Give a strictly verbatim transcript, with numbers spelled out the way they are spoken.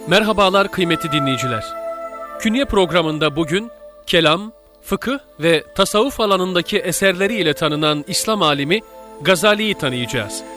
Merhabalar kıymetli dinleyiciler. Künye programında bugün kelam, fıkıh ve tasavvuf alanındaki eserleriyle tanınan İslam alimi Gazali'yi tanıyacağız.